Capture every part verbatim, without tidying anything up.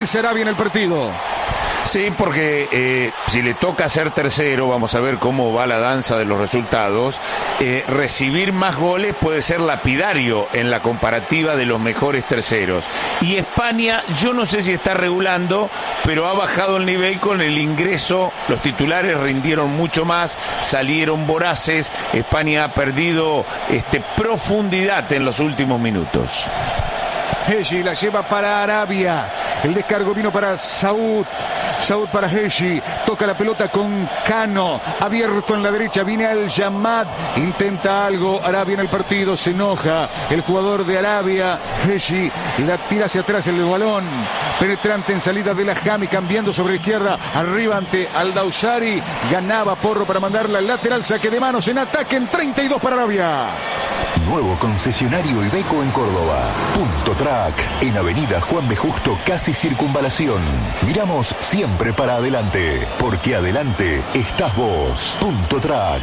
Arabia en el partido. Sí, porque eh, si le toca ser tercero, vamos a ver cómo va la danza de los resultados, eh, recibir más goles puede ser lapidario en la comparativa de los mejores terceros. Y España, yo no sé si está regulando, pero ha bajado el nivel con el ingreso. Los titulares rindieron mucho más, salieron voraces. España ha perdido este, profundidad en los últimos minutos. Heji la lleva para Arabia. El descargo vino para Saud. Saud para Heji. Toca la pelota con Cano. Abierto en la derecha. Viene Al Yamad. Intenta algo. Arabia en el partido. Se enoja. El jugador de Arabia. Heji la tira hacia atrás el balón. Penetrante en salida de la Jami. Cambiando sobre la izquierda. Arriba ante Al-Dawsari. Ganaba Porro para mandarla al lateral. Saque de manos en ataque en treinta y dos para Arabia. Nuevo concesionario Iveco en Córdoba. Punto Track, en Avenida Juan B. Justo, casi Circunvalación. Miramos siempre para adelante, porque adelante estás vos. Punto Track.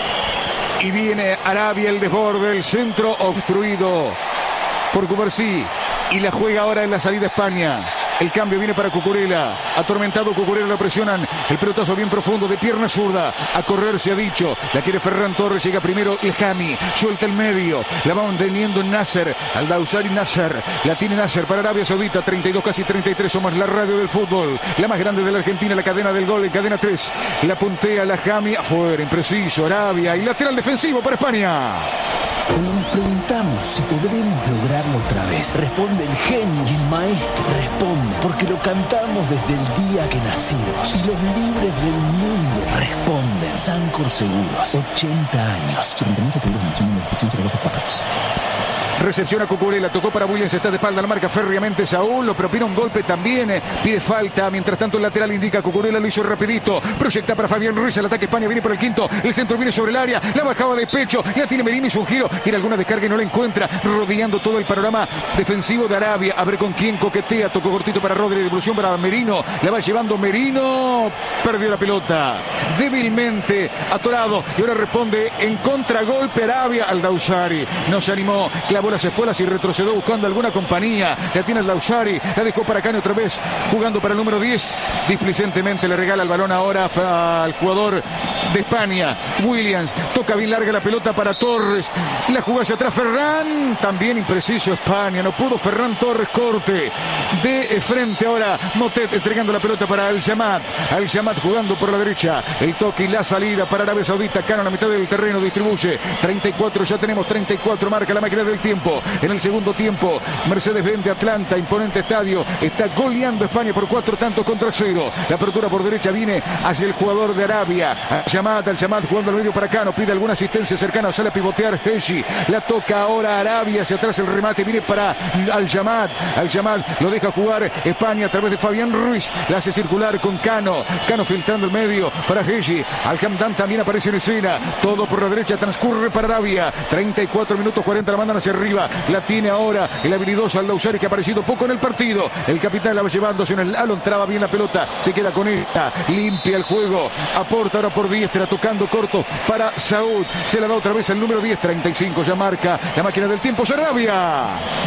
Y viene Arabia, el desborde, el centro obstruido por Cubarsí. Y la juega ahora en la salida España. El cambio viene para Cucurella. Atormentado Cucurella, lo presionan. El pelotazo bien profundo de pierna zurda. A correr se ha dicho. La quiere Ferran Torres. Llega primero el Jami. Suelta el medio. La va manteniendo Nasser. Al-Dawsari Nasser. La tiene Nasser para Arabia Saudita. treinta y dos, casi treinta y tres. Somos la radio del fútbol. La más grande de la Argentina. La cadena del gol en cadena tres. La puntea la Jami. Afuera, impreciso. Arabia. Y lateral defensivo para España. Cuando nos preguntamos si podremos lograrlo otra vez, responde el genio y el maestro. Responde porque lo cantamos desde el día que nacimos. Y los libres del mundo responden. Sancor Seguros, ochenta años. Superintendencia de Seguros de Nación de Instrucción cero dos cuatro. Recepciona Cucurella, tocó para Williams, está de espalda, la marca férreamente Saúl, lo propina un golpe también, eh, pide falta, mientras tanto el lateral indica Cucurella, lo hizo rapidito, proyecta para Fabián Ruiz, el ataque España viene por el quinto, el centro viene sobre el área, la bajaba de pecho, ya tiene Merino, hizo un giro, quiere alguna descarga y no la encuentra, rodeando todo el panorama defensivo de Arabia, a ver con quién coquetea, tocó cortito para Rodri, devolución para Merino, la va llevando Merino, perdió la pelota, débilmente atorado, y ahora responde en contragolpe Arabia. Al-Dawsari no se animó, clavó las espuelas y retrocedió buscando alguna compañía. La tiene Al-Dawsari, la dejó para Cano otra vez, jugando para el número diez. Displicentemente le regala el balón ahora al jugador de España. Williams toca bien larga la pelota para Torres. La jugó hacia atrás Ferran. También impreciso España. No pudo Ferran Torres, corte de frente ahora. Motet entregando la pelota para Al-Yamad. Al-Yamad jugando por la derecha. El toque y la salida para Arabia Saudita. Cano a la mitad del terreno distribuye. treinta y cuatro, ya tenemos treinta y cuatro. Marca la máquina del tiempo. En el segundo tiempo, Mercedes-Benz de Atlanta, imponente estadio, está goleando España por cuatro tantos contra cero. La apertura por derecha viene hacia el jugador de Arabia. Al-Yamad, Al-Yamad jugando al medio para Cano, pide alguna asistencia cercana, sale a pivotear Heji. La toca ahora Arabia, hacia atrás el remate, viene para Al-Yamad. Al-Yamad lo deja jugar España a través de Fabián Ruiz. La hace circular con Cano. Cano filtrando el medio para Heji. Al-Hamdan también aparece en escena. Todo por la derecha, transcurre para Arabia. treinta y cuatro minutos cuarenta, la mandan hacia arriba. La tiene ahora el habilidoso Al-Dawsari, que ha aparecido poco en el partido. El capitán la va llevándose en el alón, traba bien la pelota, se queda con esta, limpia el juego, aporta ahora por diestra, tocando corto para Saúd. Se la da otra vez el número diez, treinta y cinco, ya marca la máquina del tiempo. Arabia.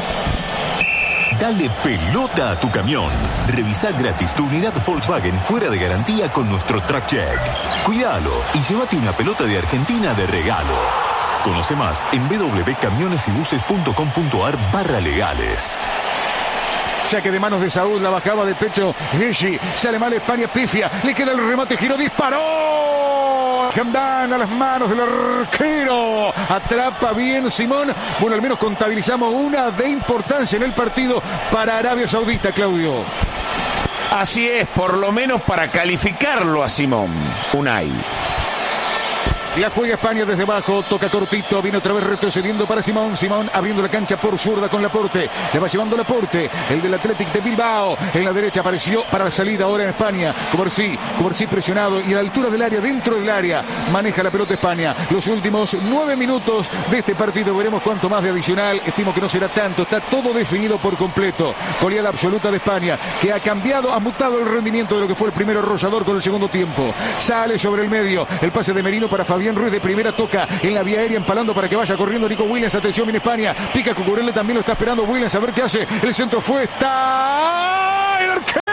Dale pelota a tu camión. Revisa gratis tu unidad Volkswagen fuera de garantía con nuestro Track Check. Cuídalo y llévate una pelota de Argentina de regalo. Conoce más en w w w punto camiones y buses punto com punto a r barra legales. Saque de manos de Saúd, la bajaba de pecho Heji, sale mal España, pifia, le queda el remate, giró, disparó. Hamdan a las manos del arquero, atrapa bien Simón. Bueno, al menos contabilizamos una de importancia en el partido para Arabia Saudita, Claudio. Así es, por lo menos para calificarlo a Simón. Unai. La juega España desde abajo, toca cortito, viene otra vez retrocediendo para Simón. Simón abriendo la cancha por zurda con Laporte. Le va llevando Laporte, el del Athletic de Bilbao. En la derecha apareció para la salida ahora en España. Cubarsí, Cubarsí presionado y a la altura del área, dentro del área, maneja la pelota España. Los últimos nueve minutos de este partido, veremos cuánto más de adicional. Estimo que no será tanto, está todo definido por completo. Goleada absoluta de España, que ha cambiado, ha mutado el rendimiento de lo que fue el primer arrollador con el segundo tiempo. Sale sobre el medio, el pase de Merino para Fabián Ruiz de primera, toca en la vía aérea, empalando para que vaya corriendo Nico Williams. Atención, viene España, pica Cucurella, también lo está esperando Williams, a ver qué hace. El centro fue, está el arquero.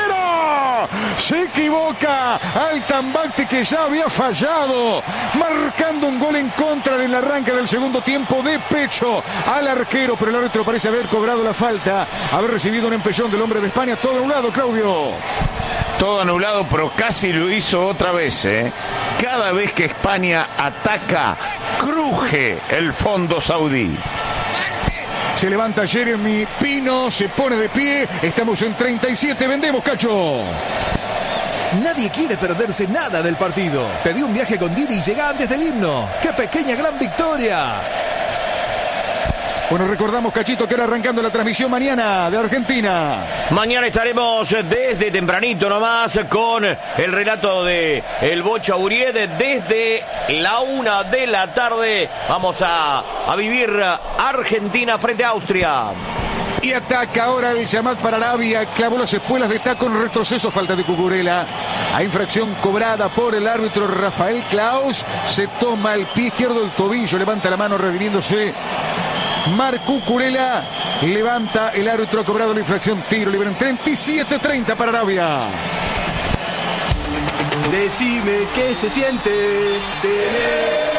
Se equivoca Altambacti, que ya había fallado, marcando un gol en contra en el arranque del segundo tiempo de pecho al arquero, pero el árbitro parece haber cobrado la falta, haber recibido un empellón del hombre de España. Todo anulado, Claudio. Todo anulado, pero casi lo hizo otra vez, ¿eh? Cada vez que España ataca, cruje el fondo saudí. Se levanta Jeremy Pino, se pone de pie. Estamos en treinta y siete, vendemos, Cacho. Nadie quiere perderse nada del partido. Pedí un viaje con Didi y llega antes del himno. ¡Qué pequeña gran victoria! Bueno, recordamos, Cachito, que ahora arrancando la transmisión mañana de Argentina. Mañana estaremos desde tempranito nomás con el relato de el Bocha Uriede. Desde la una de la tarde vamos a, a vivir Argentina frente a Austria. Y ataca ahora el Yamat para Arabia. Clavó las espuelas de taco en retroceso. Falta de Cucurella. A infracción cobrada por el árbitro Rafael Klaus. Se toma el pie izquierdo, el tobillo. Levanta la mano redimiéndose Marc Cucurella. Levanta el árbitro, ha cobrado la infracción. Tiro libre en treinta y siete treinta para Arabia. Decime qué se siente tener.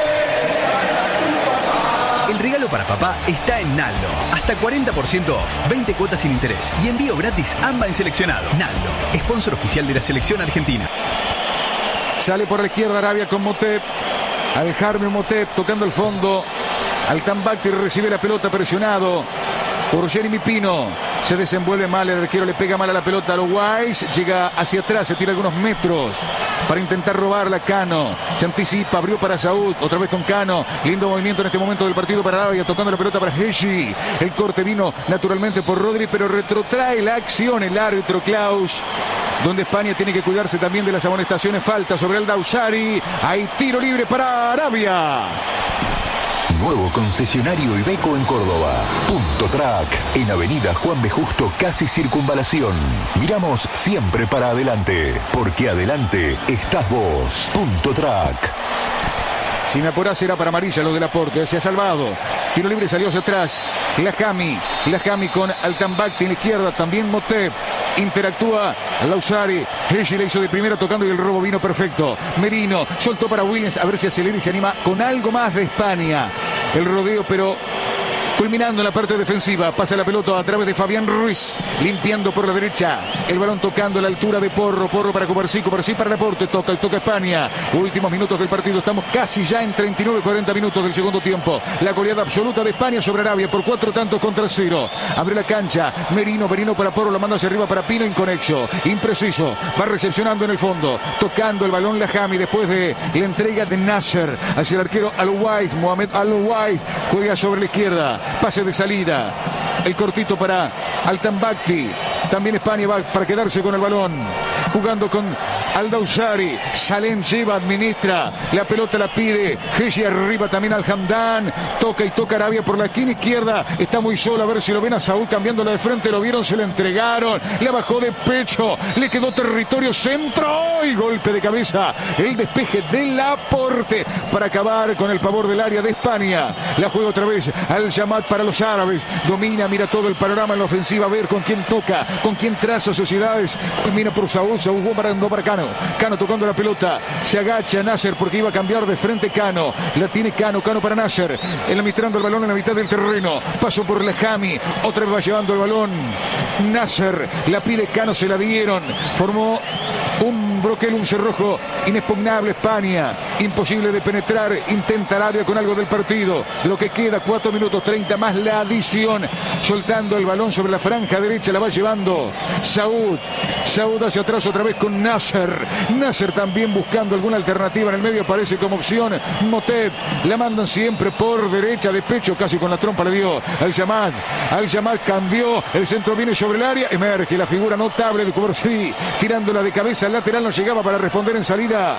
El regalo para papá está en Naldo. Hasta cuarenta por ciento off, veinte cuotas sin interés y envío gratis AMBA en seleccionado. Naldo, sponsor oficial de la selección argentina. Sale por la izquierda Arabia con Motep. Al Jarme Motep tocando el fondo. Altambacti recibe la pelota, presionado por Jeremy Pino. Se desenvuelve mal, el arquero le pega mal a la pelota a los Wise. Llega hacia atrás, se tira algunos metros para intentar robarla. Cano se anticipa, abrió para Saúd, otra vez con Cano. Lindo movimiento en este momento del partido para Arabia, tocando la pelota para Heshi. El corte vino naturalmente por Rodri, pero retrotrae la acción el árbitro Klaus, donde España tiene que cuidarse también de las amonestaciones. Falta sobre el Dausari. Hay tiro libre para Arabia. Nuevo concesionario Iveco en Córdoba. Punto Track, en Avenida Juan B. Justo, casi Circunvalación. Miramos siempre para adelante, porque adelante estás vos. Punto Track. Sin apurar será para amarilla lo del aporte. Se ha salvado. Tiro libre, salió hacia atrás. Lajami. Lajami con Altambacti en la izquierda. También Motep. Interactúa Lausari. Heshi le hizo de primera tocando y el robo vino perfecto. Merino soltó para Williams. A ver si acelera y se anima con algo más de España. El rodeo, pero culminando en la parte defensiva. Pasa la pelota a través de Fabián Ruiz. Limpiando por la derecha. El balón tocando a la altura de Porro. Porro para Cubarsí. Cubarsí para Laporte. Toca y toca España. Últimos minutos del partido. Estamos casi ya en treinta y nueve cuarenta minutos del segundo tiempo. La goleada absoluta de España sobre Arabia por cuatro tantos contra cero. Abre la cancha. Merino. Merino para Porro. La manda hacia arriba para Pino. Inconexo. Impreciso. Va recepcionando en el fondo. Tocando el balón Lajami después de la entrega de Nasser hacia el arquero Al-Wais. Mohamed Al-Wais juega sobre la izquierda. Pase de salida. El cortito para Altambacti. También España va para quedarse con el balón. Jugando con Aldausari. Salem lleva, administra. La pelota la pide. Heshi arriba también al Hamdan. Toca y toca Arabia por la esquina izquierda. Está muy solo. A ver si lo ven a Saúl cambiándola de frente. Lo vieron, se le entregaron. La bajó de pecho. Le quedó territorio. Centro. Y golpe de cabeza. El despeje del aporte para acabar con el pavor del área de España. La juega otra vez al Yamat para los árabes. Domina, mira todo el panorama en la ofensiva. A ver con quién toca, con quién traza sociedades. Culmina por Saúl. Saúl parando para Cano. Cano tocando la pelota. Se agacha Nasser porque iba a cambiar de frente Cano. La tiene Cano. Cano para Nasser. Él administrando el balón en la mitad del terreno. Paso por Lajami. Otra vez va llevando el balón Nasser. La pide Cano. Se la dieron. Formó un broquel, un cerrojo inexpugnable España. Imposible de penetrar. Intenta Arabia con algo del partido. De lo que queda, cuatro minutos treinta más la adición. Soltando el balón sobre la franja derecha. La va llevando Saúd. Saúd hacia atrás otra vez con Nasser. Nasser también buscando alguna alternativa en el medio. Aparece como opción Motep. La mandan siempre por derecha de pecho. Casi con la trompa le dio al Yamat. Al Yamat cambió. El centro viene sobre el área. Emerge la figura notable de Cubarsí. Tirándola de cabeza al lateral. No llegaba para responder en salida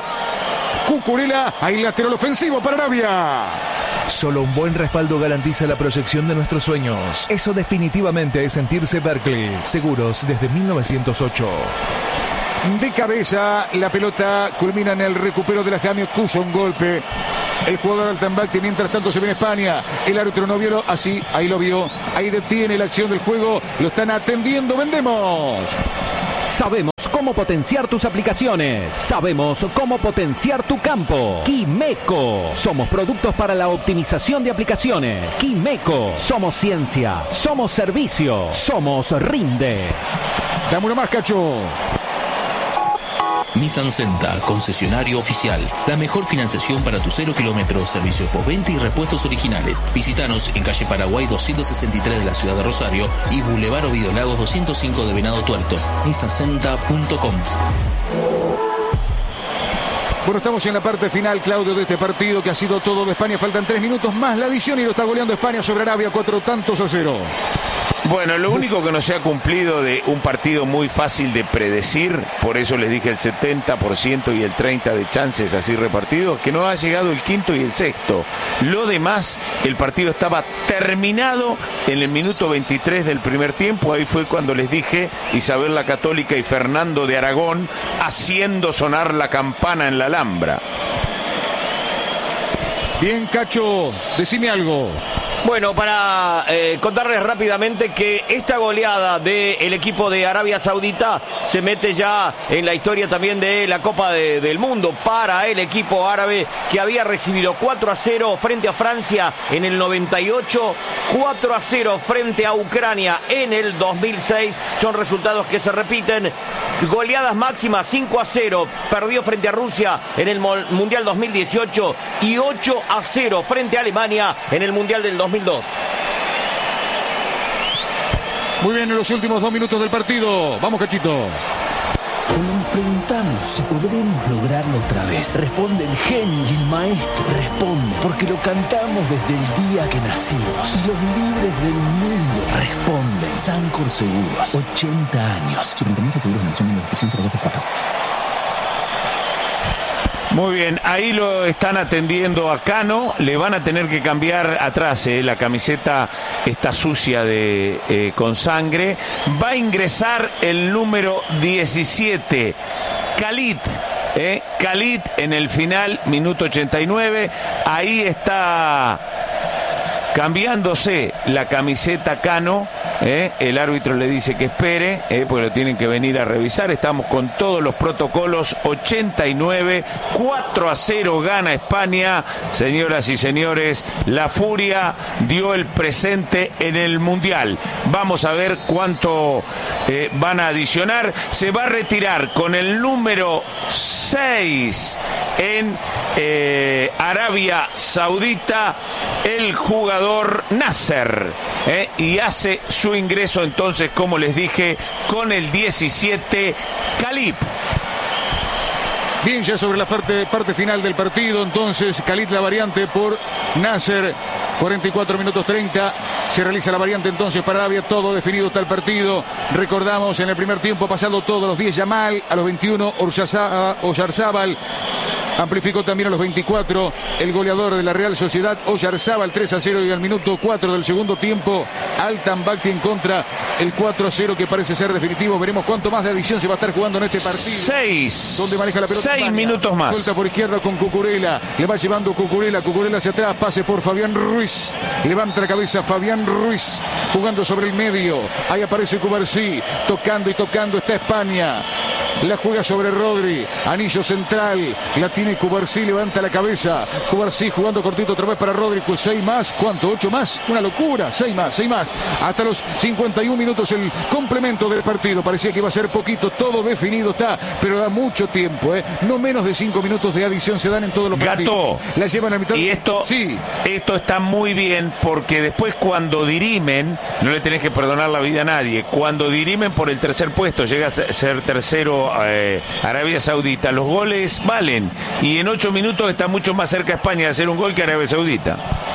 Cucurella. Hay lateral ofensivo para Arabia. Solo un buen respaldo garantiza la proyección de nuestros sueños. Eso definitivamente es sentirse Berkeley. Seguros desde mil novecientos ocho. De cabeza, la pelota culmina en el recupero de la Jamio. Cuso un golpe. El jugador Altambacti, mientras tanto se viene España. El árbitro no vio, así, ahí lo vio. Ahí detiene la acción del juego. Lo están atendiendo. Vendemos. Sabemos cómo potenciar tus aplicaciones. Sabemos cómo potenciar tu campo. Quimeco. Somos productos para la optimización de aplicaciones. Quimeco. Somos ciencia. Somos servicio. Somos Rinde. Dame uno más, Cacho. Nissan Senta, concesionario oficial. La mejor financiación para tu cero kilómetros, servicio postventa y repuestos originales. Visítanos en calle Paraguay doscientos sesenta y tres de la ciudad de Rosario y Boulevard Ovidio Lagos doscientos cinco de Venado Tuerto. nissan senta punto com. Bueno, estamos en la parte final, Claudio, de este partido que ha sido todo de España. Faltan tres minutos más la adición y lo está goleando España sobre Arabia, cuatro tantos a cero. Bueno, lo único que no se ha cumplido de un partido muy fácil de predecir, por eso les dije el setenta por ciento y el treinta por ciento de chances así repartidos, que no ha llegado el quinto y el sexto. Lo demás, el partido estaba terminado en el minuto veintitrés del primer tiempo. Ahí fue cuando les dije Isabel la Católica y Fernando de Aragón haciendo sonar la campana en la Alhambra. Bien, Cacho, decime algo. Bueno, para eh, contarles rápidamente que esta goleada del equipo de Arabia Saudita se mete ya en la historia también de la Copa de, del Mundo para el equipo árabe, que había recibido cuatro a cero frente a Francia en el noventa y ocho, cuatro a cero frente a Ucrania en el dos mil seis. Son resultados que se repiten. Goleadas máximas: cinco a cero perdió frente a Rusia en el Mundial dos mil dieciocho y ocho a cero frente a Alemania en el Mundial del dos mil dos. Muy bien, en los últimos dos minutos del partido. Vamos, Cachito. Cuando nos preguntamos si podremos lograrlo otra vez, responde el genio y el maestro. Responde porque lo cantamos desde el día que nacimos. Y los libres del mundo responden. Sancor Seguros, ochenta años. Superintendencia de Seguros de Nación de Inscripción cero dos cuatro. Muy bien, ahí lo están atendiendo a Cano. Le van a tener que cambiar atrás, eh, la camiseta está sucia de eh, con sangre. Va a ingresar el número diecisiete, Khalid. Eh, Khalid en el final, minuto ochenta y nueve. Ahí está cambiándose la camiseta Cano. Eh, el árbitro le dice que espere, eh, porque lo tienen que venir a revisar. Estamos con todos los protocolos. Ochenta y nueve, cuatro a cero gana España. Señoras y señores, la furia dio el presente en el Mundial. Vamos a ver cuánto eh, van a adicionar. Se va a retirar con el número seis en eh, Arabia Saudita el jugador Nasser, eh, y hace su ingreso entonces, como les dije, con el diecisiete, Khalid. Bien, ya sobre la parte, parte final del partido, entonces Khalid la variante por Nasser, cuarenta y cuatro minutos treinta, se realiza la variante entonces para Arabia, todo definido está el partido. Recordamos, en el primer tiempo pasado todos los diez Yamal, a los veintiuno Oyarzábal, amplificó también a los veinticuatro el goleador de la Real Sociedad, Oyarzábal, tres a cero, y al minuto cuatro del segundo tiempo, Altan Bakti en contra, el cuatro a cero que parece ser definitivo. Veremos cuánto más de adición se va a estar jugando en este partido. Seis. Donde maneja la pelota. Seis España. Minutos más. Suelta por izquierda con Cucurella. Le va llevando Cucurella. Cucurella hacia atrás. Pase por Fabián Ruiz. Levanta la cabeza Fabián Ruiz. Jugando sobre el medio. Ahí aparece Cubarsí. Tocando y tocando está España. La juega sobre Rodri, anillo central, la tiene Cubarsí, levanta la cabeza, Cubarsí jugando cortito otra vez para Rodri, pues seis más, ¿cuánto? ¿Ocho más? Una locura, seis más, seis más, hasta los cincuenta y un minutos el complemento del partido, parecía que iba a ser poquito, todo definido está, pero da mucho tiempo, ¿eh? No menos de cinco minutos de adición se dan en todos los partidos. Gato, la llevan a mitad. Y esto, sí. Esto está muy bien, porque después cuando dirimen, no le tenés que perdonar la vida a nadie, cuando dirimen por el tercer puesto, llega a ser tercero Eh, Arabia Saudita, los goles valen, y en ocho minutos está mucho más cerca España de hacer un gol que Arabia Saudita.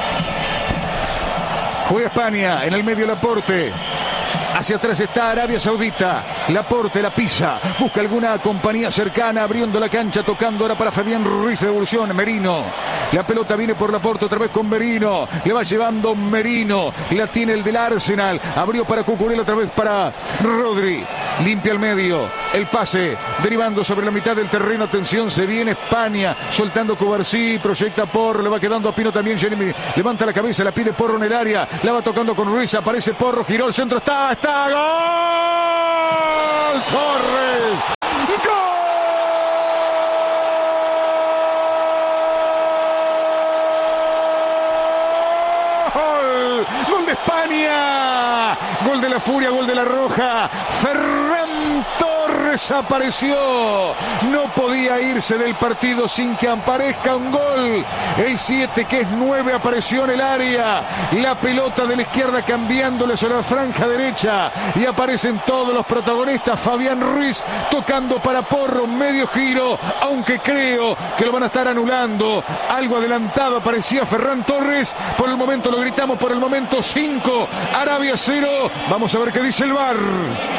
Juega España, en el medio Laporte. Hacia atrás está Arabia Saudita. Laporte la pisa. Busca alguna compañía cercana, abriendo la cancha, tocando ahora para Fabián Ruiz de devolución. Merino. La pelota viene por Laporte otra vez con Merino. Le va llevando Merino. La tiene el del Arsenal. Abrió para Cucurella otra vez para Rodri. Limpia el medio. El pase derivando sobre la mitad del terreno. Atención, se viene España. Soltando Cubarsí. Proyecta Porro. Le va quedando a Pino también. Jeremy levanta la cabeza. La pide Porro en el área. La va tocando con Ruiz. Aparece Porro. Giró el centro. Está. Está. ¡Gol! Ferran Torres. ¡Gol! ¡Gol de España! Gol de la Furia, gol de la Roja. Ferran Torres apareció. No podía irse del partido sin que aparezca un gol. El siete, que es nueve, apareció en el área. La pelota de la izquierda cambiándole sobre la franja derecha. Y aparecen todos los protagonistas. Fabián Ruiz tocando para Porro, medio giro. Aunque creo que lo van a estar anulando. Algo adelantado aparecía Ferran Torres. Por el momento lo gritamos, por el momento cinco. Arabia cero. Vamos a ver qué dice el V A R.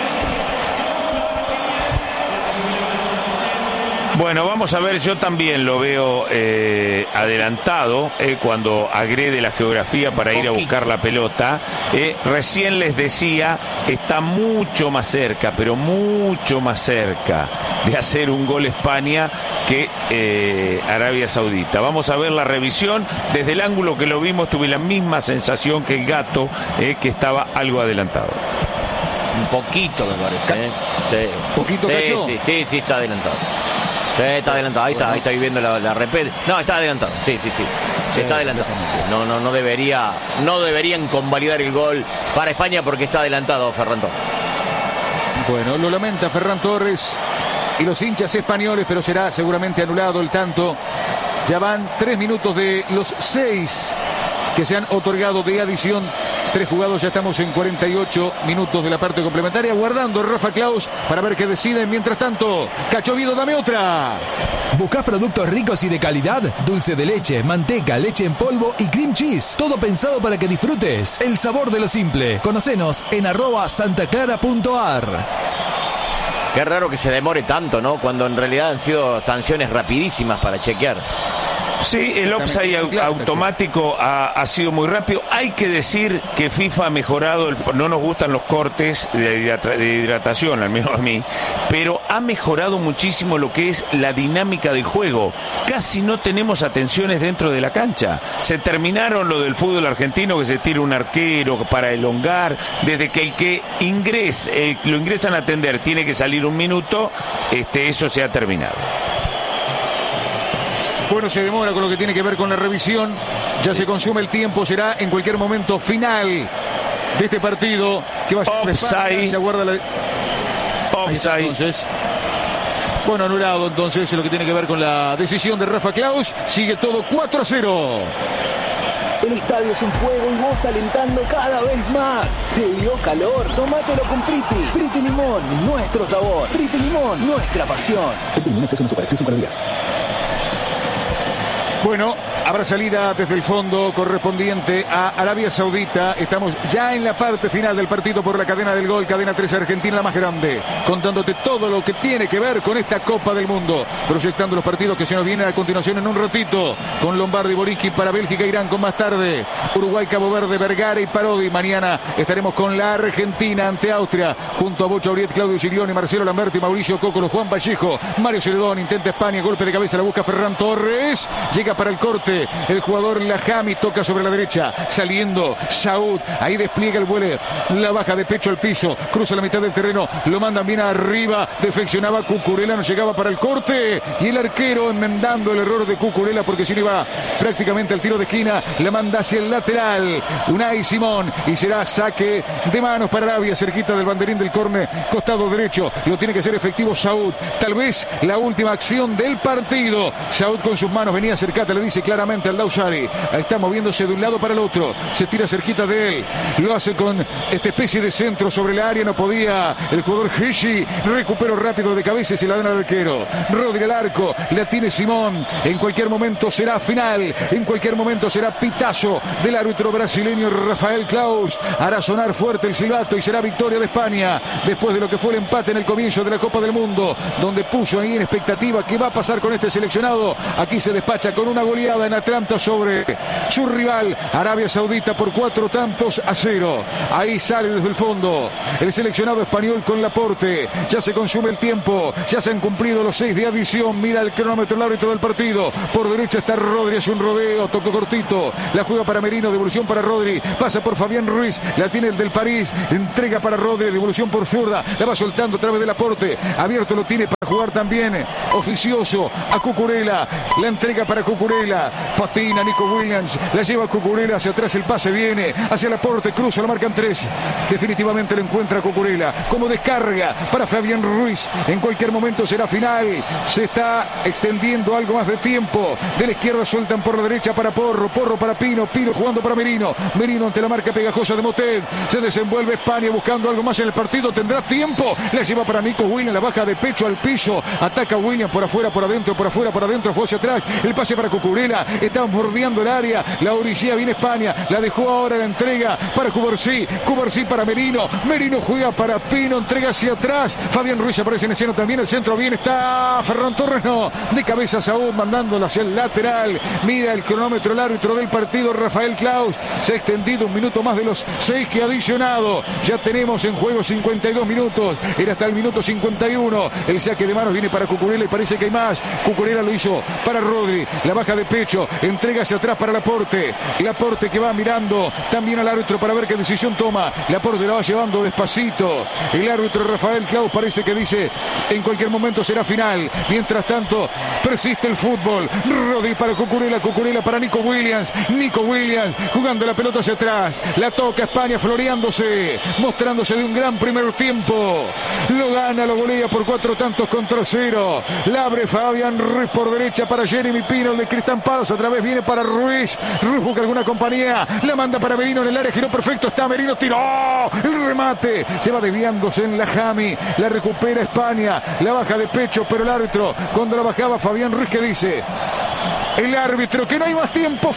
Bueno, vamos a ver, yo también lo veo eh, adelantado eh, cuando agrede la geografía para ir a buscar la pelota. Eh, recién les decía, está mucho más cerca, pero mucho más cerca de hacer un gol España que eh, Arabia Saudita. Vamos a ver la revisión. Desde el ángulo que lo vimos tuve la misma sensación que el gato, eh, que estaba algo adelantado. Un poquito me parece. ¿eh? Sí. ¿Poquito, sí, Cacho? sí, sí, sí, está adelantado. Sí, está adelantado, ahí está, ahí está viviendo la, la repete. No, está adelantado, sí, sí, sí. Sí, está adelantado. No, no, no debería, no deberían convalidar el gol para España porque está adelantado Ferran Torres. Bueno, lo lamenta Ferran Torres y los hinchas españoles, pero será seguramente anulado el tanto. Ya van tres minutos de los seis que se han otorgado de adición. Tres jugados, ya estamos en cuarenta y ocho minutos de la parte complementaria, guardando Rafa Klaus para ver qué deciden. Mientras tanto, Cacho Vido, dame otra. ¿Buscás productos ricos y de calidad? Dulce de leche, manteca, leche en polvo y cream cheese. Todo pensado para que disfrutes el sabor de lo simple. Conocenos en arroba santaclara punto ar. Qué raro que se demore tanto, ¿no? Cuando en realidad han sido sanciones rapidísimas para chequear. Sí, el offside automático ha, ha sido muy rápido. Hay que decir que FIFA ha mejorado, el, no nos gustan los cortes de, hidrata, de hidratación, al menos a mí, pero ha mejorado muchísimo lo que es la dinámica del juego. Casi no tenemos atenciones dentro de la cancha. Se terminaron lo del fútbol argentino, que se tira un arquero para elongar. Desde que el que ingrese, eh, lo ingresan a atender, tiene que salir un minuto, este, eso se ha terminado. Bueno, se demora con lo que tiene que ver con la revisión. Ya se consume el tiempo. Será en cualquier momento final de este partido. Que va a ser offside. Se aguarda la... Offside. Entonces, bueno, anulado entonces lo que tiene que ver con la decisión de Rafa Klaus. Sigue todo cuatro a cero. El estadio es un fuego y vos alentando cada vez más. ¿Te dio calor? Tómatelo con Priti. Priti Limón, nuestro sabor. Priti Limón, nuestra pasión. Priti Limón, exceso en azúcar, exceso en calorías. Bueno, habrá salida desde el fondo correspondiente a Arabia Saudita. Estamos ya en la parte final del partido por la cadena del gol, cadena tres Argentina, la más grande, contándote todo lo que tiene que ver con esta Copa del Mundo, proyectando los partidos que se nos vienen a continuación en un ratito, con Lombardi, Borinqui para Bélgica, Irán con más tarde, Uruguay, Cabo Verde, Vergara y Parodi. Mañana estaremos con la Argentina ante Austria, junto a Bocha Uriet, Claudio Giglioni, Marcelo Lamberti, Mauricio Cócolo, Juan Vallejo, Mario Celedón. Intenta España, golpe de cabeza, la busca Ferran Torres, llega para el corte, el jugador Lahami toca sobre la derecha, saliendo Saúd, ahí despliega el vuelo, la baja de pecho al piso, cruza la mitad del terreno, lo mandan bien arriba, defeccionaba Cucurella, no llegaba para el corte, y el arquero enmendando el error de Cucurella, porque si no iba prácticamente al tiro de esquina, la manda hacia el lateral, Unai Simón, y será saque de manos para Arabia, cerquita del banderín del córner, costado derecho, lo tiene que ser efectivo Saúd, tal vez la última acción del partido. Saúd con sus manos venía cercata, le dice claramente al Dausari, está moviéndose de un lado para el otro, se tira cerquita de él, lo hace con esta especie de centro sobre la área, no podía el jugador Hishi, recuperó rápido de cabeza y se la dan al arquero, Rodri al arco, la tiene Simón, en cualquier momento será final, en cualquier momento será pitazo del árbitro brasileño Rafael Klaus, hará sonar fuerte el silbato y será victoria de España, después de lo que fue el empate en el comienzo de la Copa del Mundo, donde puso ahí en expectativa qué va a pasar con este seleccionado. Aquí se despacha con una goleada en gana Atlanta sobre su rival Arabia Saudita por cuatro tantos a cero. Ahí sale desde el fondo el seleccionado español con Laporte. Ya se consume el tiempo, ya se han cumplido los seis de adición. Mira el cronómetro, el árbitro del partido. Por derecha está Rodri, hace un rodeo, tocó cortito, la juega para Merino, devolución para Rodri, pasa por Fabián Ruiz, la tiene el del París, entrega para Rodri, devolución por zurda, la va soltando a través del Laporte, abierto lo tiene para jugar también oficioso a Cucurella, la entrega para Cucurella, patina Nico Williams, la lleva a Cucurella, hacia atrás el pase viene, hacia Laporte, cruza, la marcan tres, definitivamente lo encuentra Cucurella, como descarga para Fabián Ruiz, en cualquier momento será final, se está extendiendo algo más de tiempo, de la izquierda sueltan por la derecha para Porro, Porro para Pino, Pino jugando para Merino, Merino ante la marca pegajosa de Motet, se desenvuelve España buscando algo más en el partido, tendrá tiempo, la lleva para Nico Williams, la baja de pecho al piso, ataca Williams por afuera, por adentro, por afuera, por adentro, fue hacia atrás, el pase para Cucurella, estaban bordeando el área, la orilla viene España, la dejó ahora, la entrega para Cubarsí, Cubarsí para Merino, Merino juega para Pino, entrega hacia atrás, Fabián Ruiz aparece en escena también, el centro bien está Ferran Torres, no, de cabeza Saúl mandándolo hacia el lateral, mira el cronómetro, el árbitro del partido Rafael Claus, se ha extendido un minuto más de los seis que ha adicionado, ya tenemos en juego cincuenta y dos minutos, era hasta el minuto cincuenta y uno, el saque de manos viene para Cucurella y parece que hay más, Cucurella lo hizo para Rodri, la baja de pecho, entrega hacia atrás para Laporte, Laporte que va mirando también al árbitro para ver qué decisión toma, Laporte la va llevando despacito, el árbitro Rafael Claus parece que dice en cualquier momento será final, mientras tanto persiste el fútbol, Rodri para Cucurella, Cucurella para Nico Williams, Nico Williams jugando la pelota hacia atrás, la toca España floreándose, mostrándose de un gran primer tiempo, lo gana, lo golea por cuatro tantos contra cero, la abre Fabián Ruiz por derecha para Jeremy Pino, el de Cristian Palos, otra vez viene para Ruiz, Ruiz busca alguna compañía, la manda para Merino en el área, giró perfecto, está Merino, tiró, el remate, se va desviándose en la Jami, la recupera España, la baja de pecho, pero el árbitro, cuando la bajaba Fabián Ruiz, ¿qué dice? El árbitro, que no hay más tiempo,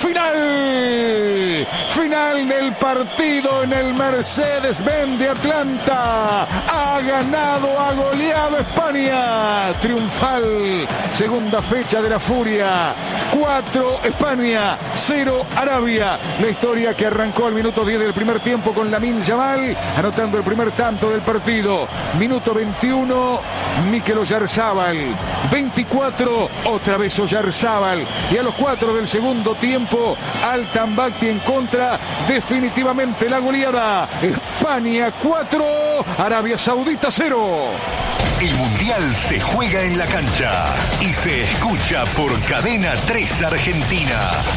final, final del partido en el Mercedes-Benz de Atlanta, ha ganado, ha goleado España, triunfal, segunda fecha de la Furia, cuatro España, cero Arabia, la historia que arrancó al minuto diez del primer tiempo con Lamine Yamal, anotando el primer tanto del partido, minuto veintiuno, Mikel Oyarzábal, veinticuatro, otra vez Oyarzábal, y a los cuatro del segundo tiempo, Altan Bakhti en contra, definitivamente la goleada, España cuatro, Arabia Saudita cero. El Mundial se juega en la cancha y se escucha por Cadena tres Argentina.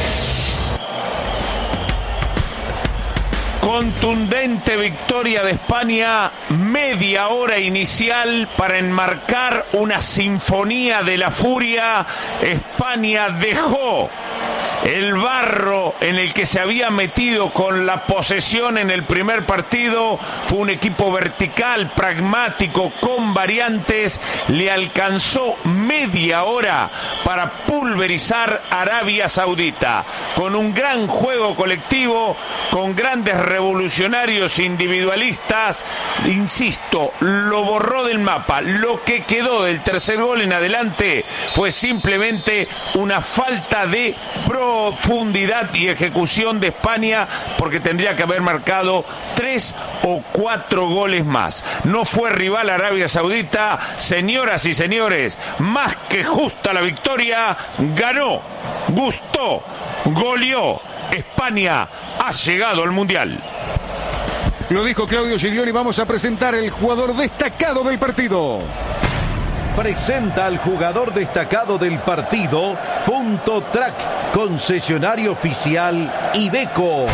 Contundente victoria de España, media hora inicial para enmarcar una sinfonía de la furia. España dejó el barro en el que se había metido con la posesión en el primer partido. Fue un equipo vertical, pragmático, con variantes. Le alcanzó media hora para pulverizar Arabia Saudita, con un gran juego colectivo, con grandes revolucionarios individualistas. Insisto, lo borró del mapa. Lo que quedó del tercer gol en adelante fue simplemente una falta de profundidad y ejecución de España, porque tendría que haber marcado tres o cuatro goles más. No fue rival Arabia Saudita. Señoras y señores, más que justa la victoria. Ganó, gustó, goleó. España ha llegado al Mundial. Lo dijo Claudio Giglioni. Vamos a presentar el jugador destacado del partido. Presenta al jugador destacado del partido, Punto Track, concesionario oficial Iveco.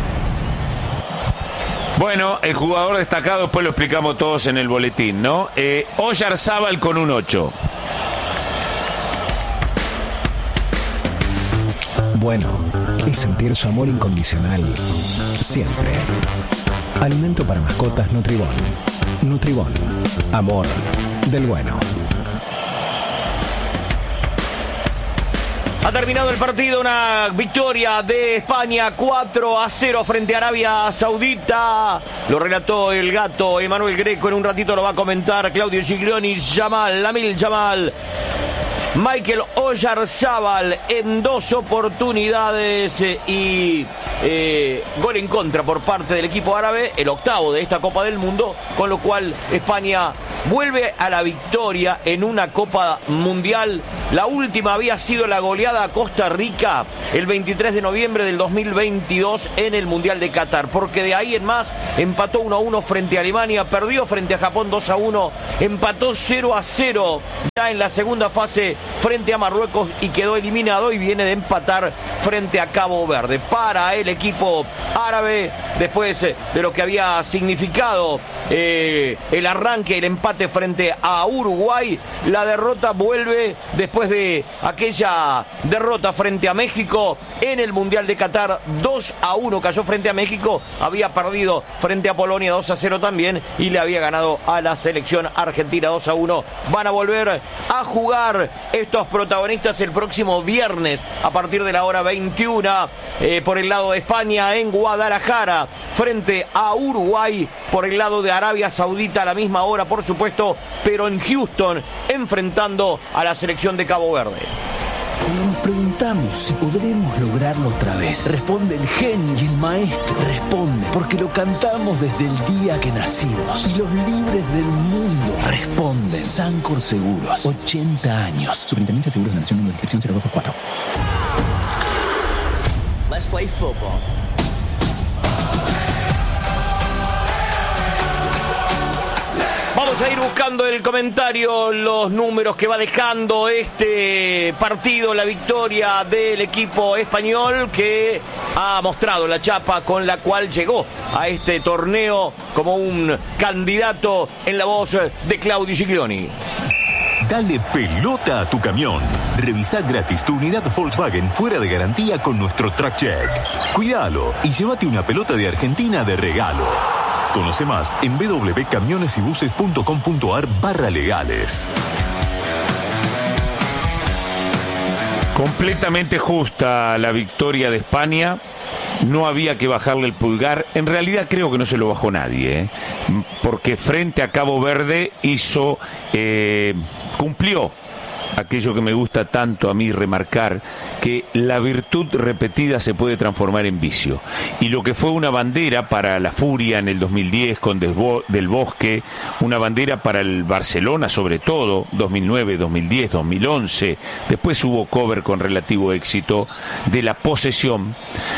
Bueno, el jugador destacado, después lo explicamos todos en el boletín, ¿no? Eh, Oyarzábal con un ocho. Bueno, es sentir su amor incondicional siempre. Alimento para mascotas Nutribón. Nutribón. Amor del bueno. Ha terminado el partido, una victoria de España cuatro a cero frente a Arabia Saudita. Lo relató el gato Emanuel Greco, en un ratito lo va a comentar Claudio Giglioni. Yamal, Lamine Yamal Michael Oyarzábal en dos oportunidades eh, y eh, gol en contra por parte del equipo árabe, el octavo de esta Copa del Mundo, con lo cual España vuelve a la victoria en una Copa Mundial. La última había sido la goleada a Costa Rica el veintitrés de noviembre del dos mil veintidós en el Mundial de Qatar, porque de ahí en más empató uno a uno frente a Alemania, perdió frente a Japón dos a uno, empató cero a cero ya en la segunda fase frente a Marruecos y quedó eliminado, y viene de empatar frente a Cabo Verde. Para el equipo árabe, después de lo que había significado eh, el arranque, el empate frente a Uruguay, la derrota vuelve después de aquella derrota frente a México en el Mundial de Qatar. Dos a uno cayó frente a México, había perdido frente a Polonia dos a cero también y le había ganado a la selección argentina dos a uno. Van a volver a jugar estos protagonistas el próximo viernes a partir de la hora veintiuna eh, por el lado de España en Guadalajara frente a Uruguay, por el lado de Arabia Saudita a la misma hora, por supuesto, pero en Houston enfrentando a la selección de Cabo Verde. Cuando nos preguntamos si podremos lograrlo otra vez, responde el genio y el maestro. Responde porque lo cantamos desde el día que nacimos. Y los libres del mundo responden. Sancor Seguros, ochenta años. Superintendencia de Seguros de la Nación, número de inscripción cero dos dos cuatro. Let's play football. Vamos a ir buscando el comentario, los números que va dejando este partido, la victoria del equipo español, que ha mostrado la chapa con la cual llegó a este torneo como un candidato, en la voz de Claudio Giglioni. Dale pelota a tu camión. Revisa gratis tu unidad Volkswagen fuera de garantía con nuestro Track Check. Cuídalo y llévate una pelota de Argentina de regalo. Conoce más en www.camionesybuses.com.ar barra legales. Completamente justa la victoria de España. No había que bajarle el pulgar. En realidad creo que no se lo bajó nadie, ¿eh? Porque frente a Cabo Verde hizo, eh, cumplió aquello que me gusta tanto a mí remarcar, que la virtud repetida se puede transformar en vicio. Y lo que fue una bandera para la Furia en el dos mil diez con Desbo- Del Bosque, una bandera para el Barcelona sobre todo, dos mil nueve, dos mil diez, dos mil once, después hubo cover con relativo éxito, de la posesión,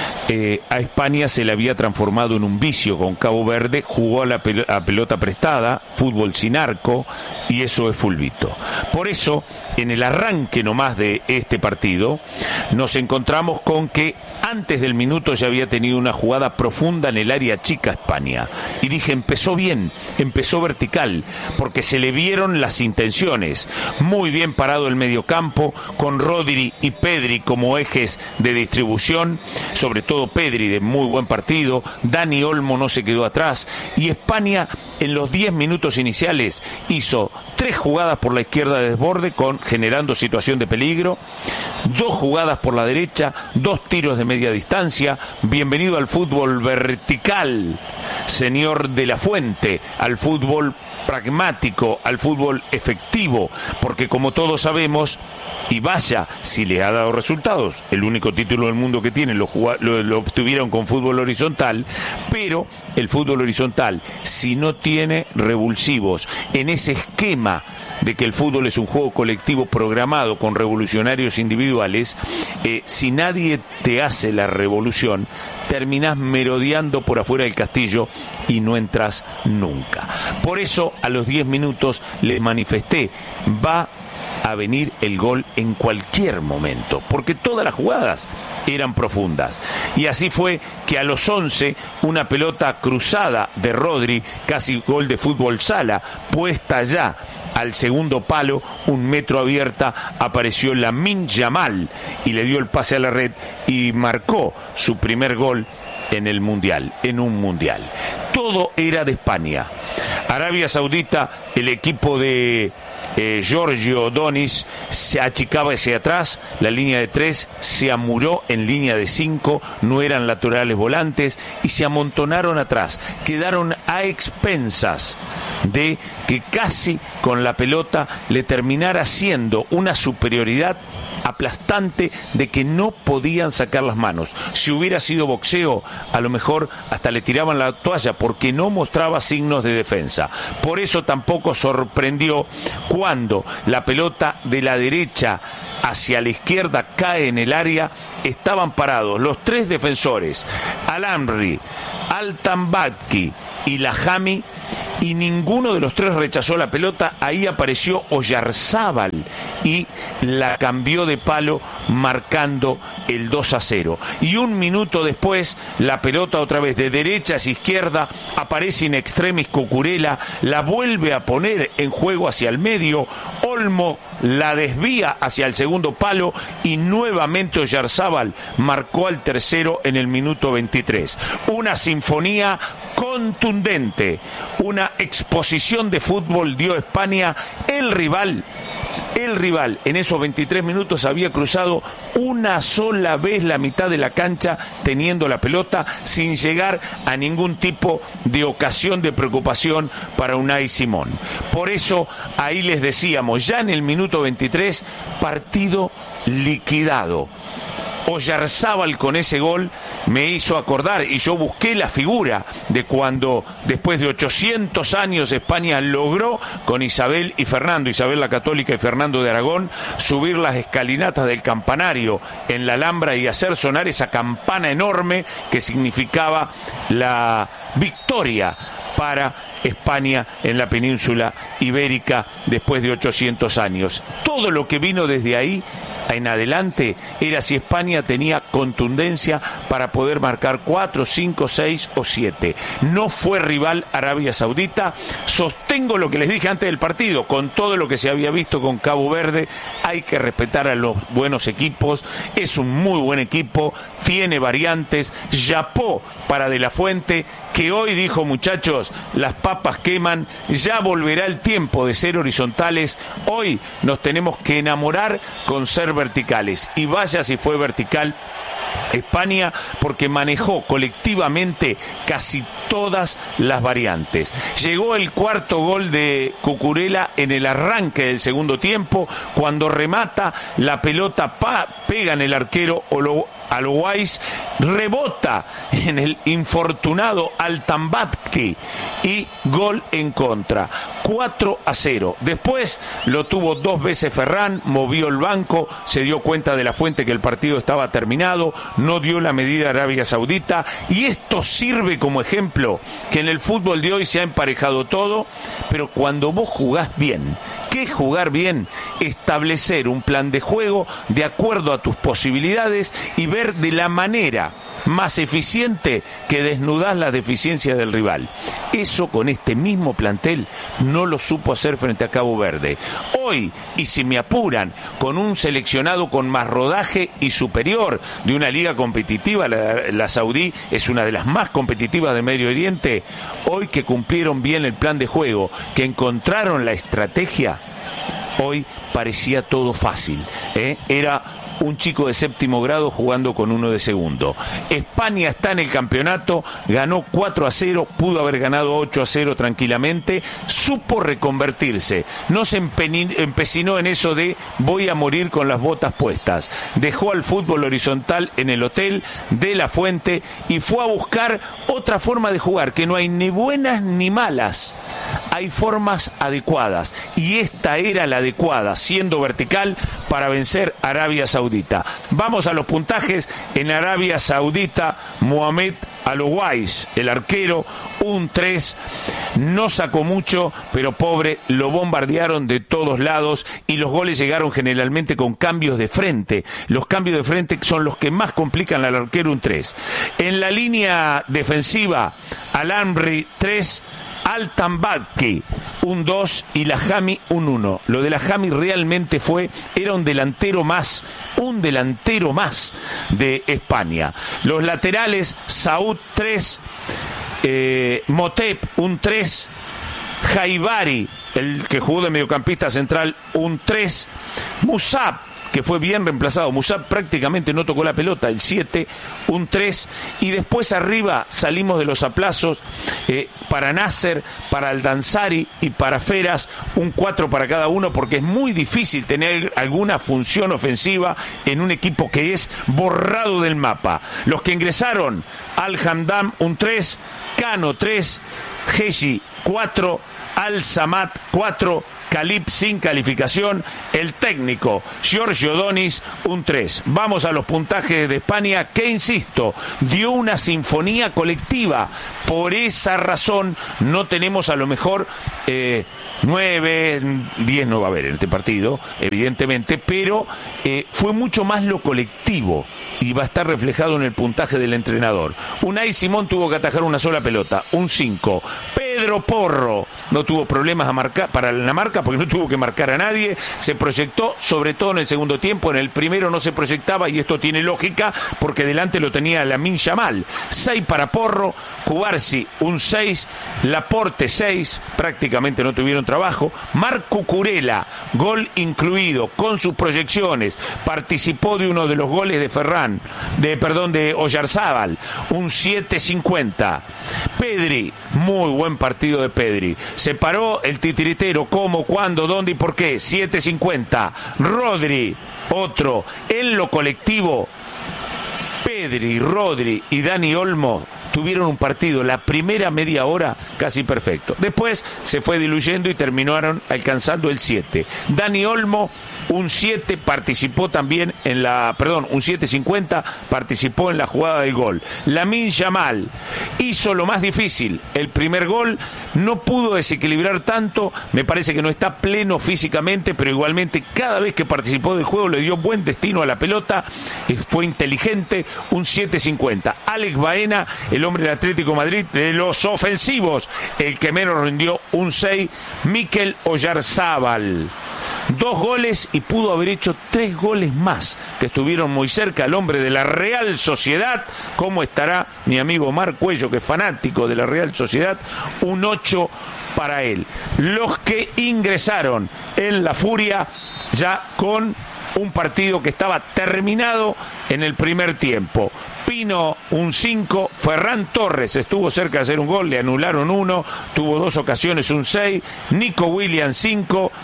eh, a España se le había transformado en un vicio con Cabo Verde, jugó a la pel- a pelota prestada, fútbol sin arco, y eso es fulbito. Por eso, en el arranque nomás de este partido, nos encontramos con que antes del minuto ya había tenido una jugada profunda en el área chica España. Y dije, empezó bien, empezó vertical, porque se le vieron las intenciones. Muy bien parado el mediocampo, con Rodri y Pedri como ejes de distribución, sobre todo Pedri de muy buen partido, Dani Olmo no se quedó atrás, y España en los diez minutos iniciales hizo tres jugadas por la izquierda de desborde, con generando situación de peligro, dos jugadas por la derecha, dos tiros de media distancia. Bienvenido al fútbol vertical, señor de la Fuente, al fútbol pragmático, al fútbol efectivo, porque como todos sabemos, y vaya si le ha dado resultados, el único título del mundo que tienen lo, lo, lo obtuvieron con fútbol horizontal, pero el fútbol horizontal, si no tiene revulsivos en ese esquema de que el fútbol es un juego colectivo programado con revolucionarios individuales, eh, si nadie te hace la revolución, terminás merodeando por afuera del castillo y no entras nunca. Por eso a los diez minutos les manifesté, va a venir el gol en cualquier momento, porque todas las jugadas eran profundas. Y así fue que a los once, una pelota cruzada de Rodri, casi gol de fútbol sala, puesta ya al segundo palo, un metro abierta, apareció Lamine Yamal y le dio el pase a la red y marcó su primer gol en el Mundial, en un Mundial. Todo era de España. Arabia Saudita, el equipo de eh, Giorgio Donis se achicaba hacia atrás, la línea de tres se amuró en línea de cinco, no eran laterales volantes y se amontonaron atrás, quedaron a expensas de que casi con la pelota le terminara siendo una superioridad aplastante de que no podían sacar las manos. Si hubiera sido boxeo, a lo mejor hasta le tiraban la toalla porque no mostraba signos de defensa. Por eso tampoco sorprendió cuando la pelota de la derecha hacia la izquierda cae en el área. Estaban parados los tres defensores, Al-Amri, Al-Tambaki y Lahami, y ninguno de los tres rechazó la pelota. Ahí apareció Oyarzábal y la cambió de palo, marcando el dos a cero. Y un minuto después, la pelota otra vez de derecha hacia izquierda, aparece in extremis Cucurella, la vuelve a poner en juego hacia el medio, Olmo la desvía hacia el segundo palo y nuevamente Oyarzábal marcó al tercero en el minuto veintitrés. Una sinfonía contundente, una exposición de fútbol dio España. El rival, el rival en esos veintitrés minutos había cruzado una sola vez la mitad de la cancha teniendo la pelota, sin llegar a ningún tipo de ocasión de preocupación para Unai Simón. Por eso ahí les decíamos, ya en el minuto veintitrés, partido liquidado. Oyarzábal con ese gol me hizo acordar, y yo busqué la figura de cuando después de ochocientos años España logró con Isabel y Fernando, Isabel la Católica y Fernando de Aragón, subir las escalinatas del campanario en la Alhambra y hacer sonar esa campana enorme que significaba la victoria para España en la península ibérica después de ochocientos años. Todo lo que vino desde ahí en adelante era si España tenía contundencia para poder marcar cuatro, cinco, seis o siete. No fue rival Arabia Saudita. Sostengo lo que les dije antes del partido, con todo lo que se había visto con Cabo Verde, hay que respetar a los buenos equipos. Es un muy buen equipo, tiene variantes. Yapó para De la Fuente, que hoy dijo: muchachos, las papas queman, ya volverá el tiempo de ser horizontales, hoy nos tenemos que enamorar con ser verticales. Y vaya si fue vertical España, porque manejó colectivamente casi todas las variantes. Llegó el cuarto gol de Cucurella en el arranque del segundo tiempo, cuando remata, la pelota pa, pega en el arquero Olo, Alois, rebota en el infortunado Al-Tambaki y gol en contra. cuatro a cero. Después lo tuvo dos veces Ferran, movió el banco, se dio cuenta De la Fuente que el partido estaba terminado, no dio la medida a Arabia Saudita, y esto sirve como ejemplo que en el fútbol de hoy se ha emparejado todo, pero cuando vos jugás bien, ¿qué es jugar bien? Establecer un plan de juego de acuerdo a tus posibilidades y ver de la manera más eficiente que desnudás las deficiencias del rival. Eso con este mismo plantel no lo supo hacer frente a Cabo Verde. Hoy, y si me apuran, con un seleccionado con más rodaje y superior de una liga competitiva, la, la saudí es una de las más competitivas de Medio Oriente, hoy que cumplieron bien el plan de juego, que encontraron la estrategia, hoy parecía todo fácil, ¿eh? Era un chico de séptimo grado jugando con uno de segundo. España está en el campeonato, ganó cuatro a cero, pudo haber ganado ocho a cero tranquilamente, supo reconvertirse, no se empecinó en eso de voy a morir con las botas puestas, dejó al fútbol horizontal en el hotel De la Fuente y fue a buscar otra forma de jugar, que no hay ni buenas ni malas, hay formas adecuadas, y esta era la adecuada, siendo vertical, para vencer a Arabia Saudita. Vamos a los puntajes. En Arabia Saudita, Mohamed Al-Owais, el arquero, un tres, no sacó mucho, pero pobre, lo bombardearon de todos lados y los goles llegaron generalmente con cambios de frente. Los cambios de frente son los que más complican al arquero, un tres. En la línea defensiva, Al-Amri, tres, Al-Tambaki, un dos, y Lahami, un uno. Lo de Lahami realmente fue, era un delantero más, un delantero más de España. Los laterales, Saúd, tres, eh, Motep, un tres, Jaibari, el que jugó de mediocampista central, un tres, Musab, que fue bien reemplazado. Musab prácticamente no tocó la pelota, el siete, un tres, y después arriba salimos de los aplazos, eh, para Nasser, para Aldanzari y para Feras, un cuatro para cada uno, porque es muy difícil tener alguna función ofensiva en un equipo que es borrado del mapa. Los que ingresaron: Al-Hamdam, un tres, Cano tres, Heji cuatro, Al-Samad cuatro, Calip sin calificación, el técnico Giorgio Donis un tres. Vamos a los puntajes de España, que insisto, dio una sinfonía colectiva. Por esa razón no tenemos a lo mejor eh, nueve, diez no va a haber en este partido, evidentemente, pero eh, fue mucho más lo colectivo y va a estar reflejado en el puntaje del entrenador. Unai Simón tuvo que atajar una sola pelota, un cinco. Pedro Porro no tuvo problemas a marcar, para la marca, porque no tuvo que marcar a nadie. Se proyectó, sobre todo en el segundo tiempo. En el primero no se proyectaba, y esto tiene lógica porque delante lo tenía Lamine Yamal. seis para Porro, Cubarsi un seis, Laporte seis, prácticamente no tuvieron trabajo. Marc Cucurella, gol incluido, con sus proyecciones, participó de uno de los goles de Ferran, de perdón, de Oyarzábal, un siete cincuenta. Pedri, muy buen partido de Pedri. Se paró el titiritero, cómo, cuándo, dónde y por qué, siete cincuenta. Rodri, otro. En lo colectivo, Pedri, Rodri y Dani Olmo tuvieron un partido, la primera media hora casi perfecto. Después se fue diluyendo y terminaron alcanzando el siete. Dani Olmo, un siete, participó también en la, perdón, un siete cincuenta, participó en la jugada del gol. Lamine Yamal hizo lo más difícil, el primer gol, no pudo desequilibrar tanto, me parece que no está pleno físicamente, pero igualmente cada vez que participó del juego le dio buen destino a la pelota, fue inteligente, un siete cincuenta. Alex Baena, el hombre del Atlético de Madrid, de los ofensivos, el que menos rindió, un seis. Mikel Oyarzábal, dos goles, y pudo haber hecho tres goles más, que estuvieron muy cerca. El hombre de la Real Sociedad, ¿cómo estará mi amigo Omar Cuello, que es fanático de la Real Sociedad? Un ocho para él. Los que ingresaron en la Furia ya con un partido que estaba terminado en el primer tiempo. Pino, un cinco. Ferran Torres estuvo cerca de hacer un gol, le anularon uno, tuvo dos ocasiones, un seis. Nico Williams, cinco.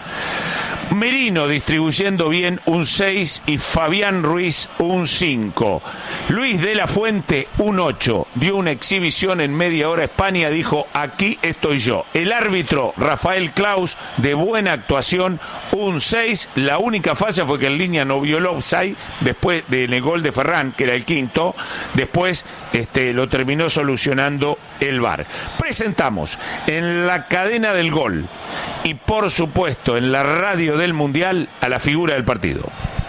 Merino distribuyendo bien, un seis, y Fabián Ruiz, un cinco. Luis de la Fuente, un ocho. Dio una exhibición en media hora. España dijo: aquí estoy yo. El árbitro Rafael Claus, de buena actuación, un seis. La única falla fue que en línea no violó offside después del gol de Ferran, que era el quinto. Después este, lo terminó solucionando el V A R. Presentamos en la cadena del gol y por supuesto en la radio del Mundial a la figura del partido.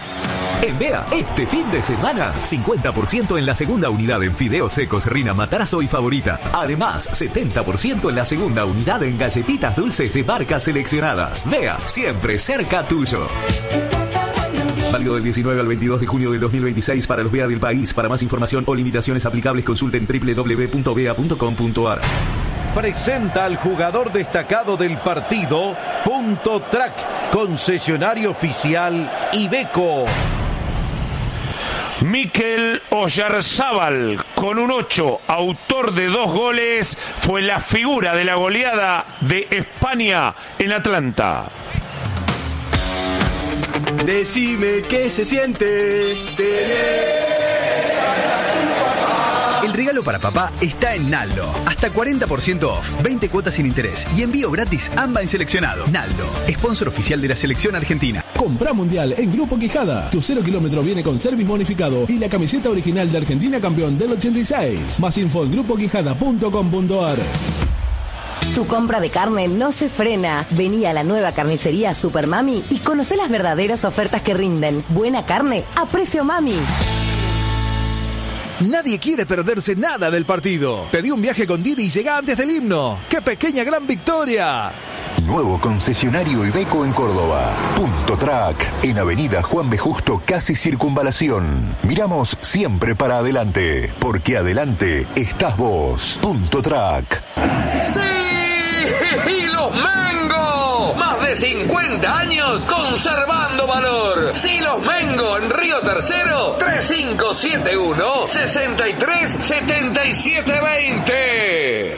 En Vea, este fin de semana, cincuenta por ciento en la segunda unidad en fideos secos Rina Matarazzo y Favorita. Además, setenta por ciento en la segunda unidad en galletitas dulces de marcas seleccionadas. Vea, siempre cerca tuyo. Válido del diecinueve al veintidós de junio del dos mil veintiséis para los Vea del país. Para más información o limitaciones aplicables, consulten doble u doble u doble u punto vea punto com punto a r. Presenta al jugador destacado del partido, Punto Track, concesionario oficial Iveco. Mikel Oyarzábal, con un ocho, autor de dos goles, fue la figura de la goleada de España en Atlanta. Decime qué se siente tener. El regalo para papá está en Naldo. Hasta cuarenta por ciento off, veinte cuotas sin interés y envío gratis AMBA en seleccionado. Naldo, sponsor oficial de la selección argentina. Comprá Mundial en Grupo Quijada. Tu cero kilómetro viene con service bonificado y la camiseta original de Argentina campeón del ochenta y seis. Más info en grupo quijada punto com punto a r. Tu compra de carne no se frena. Vení a la nueva carnicería Super Mami y conocé las verdaderas ofertas que rinden. Buena carne a precio mami. Nadie quiere perderse nada del partido. Pedí un viaje con Didi y llega antes del himno. ¡Qué pequeña gran victoria! Nuevo concesionario Iveco en Córdoba. Punto Track, en Avenida Juan B. Justo, casi Circunvalación. Miramos siempre para adelante, porque adelante estás vos. Punto Track. ¡Sí! ¡Y los mangos! Más de de cincuenta años conservando valor. Silos Mengo en Río Tercero, tres cinco siete uno, seis tres siete siete dos cero.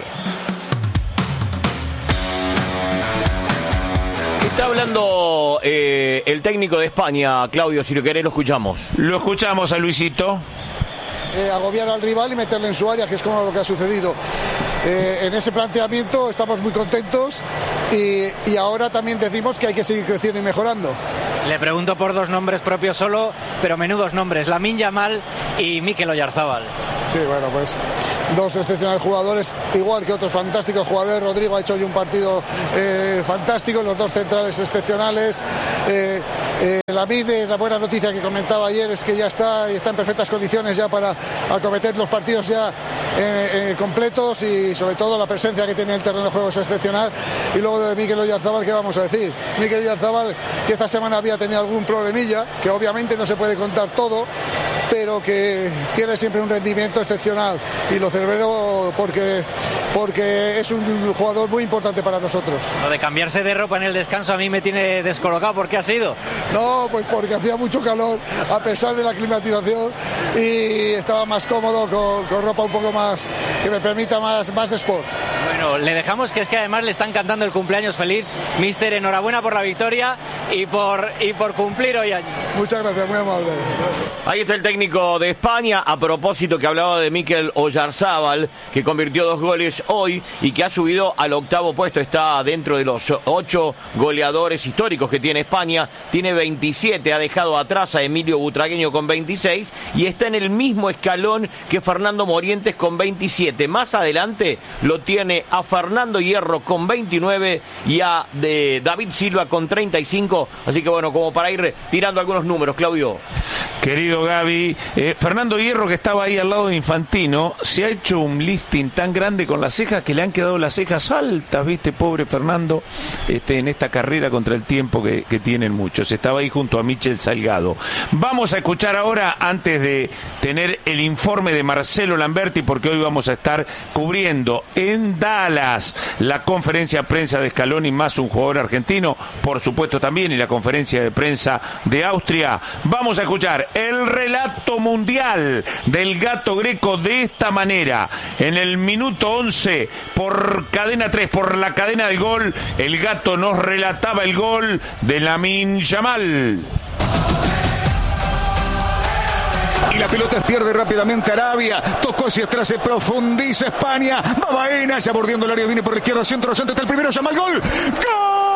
Está hablando eh, el técnico de España, Claudio, si lo querés lo escuchamos. Lo escuchamos a Luisito. Eh, agobiar al rival y meterle en su área, que es como lo que ha sucedido. Eh, en ese planteamiento estamos muy contentos y, y ahora también decimos que hay que seguir creciendo y mejorando. Le pregunto por dos nombres propios solo, pero menudos nombres, Lamine Yamal y Mikel Oyarzábal. Sí, bueno, pues dos excepcionales jugadores, igual que otros fantásticos jugadores. Rodrigo ha hecho hoy un partido eh, fantástico, los dos centrales excepcionales. Eh, eh, Lamine, la buena noticia que comentaba ayer es que ya está, está en perfectas condiciones ya para acometer los partidos ya eh, eh, completos, y sobre todo la presencia que tiene en el terreno de juego es excepcional. Y luego de Mikel Oyarzábal, ¿qué vamos a decir? Mikel Oyarzábal, que esta semana había tenido algún problemilla, que obviamente no se puede contar todo, pero que tiene siempre un rendimiento excepcional, y lo celebro porque, porque es un jugador muy importante para nosotros. Lo de cambiarse de ropa en el descanso a mí me tiene descolocado. ¿Por qué ha sido? No, pues porque hacía mucho calor a pesar de la climatización, y estaba más cómodo con, con ropa un poco más que me permita más, más de sport. Bueno, le dejamos, que es que además le están cantando el cumpleaños feliz. Mister, enhorabuena por la victoria y por, y por cumplir hoy año. Muchas gracias, muy amable. Ahí está el técnico de España, a propósito que hablaba de Mikel Oyarzábal, que convirtió dos goles hoy y que ha subido al octavo puesto, está dentro de los ocho goleadores históricos que tiene España, tiene veintisiete, ha dejado atrás a Emilio Butragueño con veintiséis y está en el mismo escalón que Fernando Morientes con veintisiete. Más adelante lo tiene a Fernando Hierro con veintinueve y a de David Silva con treinta y cinco, así que bueno, como para ir tirando algunos números, Claudio. Querido Gaby, eh, Fernando Hierro, que estaba ahí al lado de Infantino, se ha hecho un lifting tan grande con las cejas que le han quedado las cejas altas, viste, pobre Fernando, este, en esta carrera contra el tiempo que, que tienen muchos. Estaba ahí junto a Michel Salgado. Vamos a escuchar ahora, antes de tener el informe de Marcelo Lamberti, porque hoy vamos a estar cubriendo en Dallas la conferencia de prensa de Scaloni más un jugador argentino, por supuesto también, y la conferencia de prensa de Austria. Vamos a escuchar el relato mundial del Gato Greco de esta manera. En el minuto once, por cadena tres, por la cadena del gol, el Gato nos relataba el gol de Lamine Yamal. Y la pelota pierde rápidamente Arabia. Tocó hacia atrás, se profundiza España. Va Baena, ya bordeando el área, viene por la izquierda, centro, centro, está el primero, llama el gol. ¡Gol!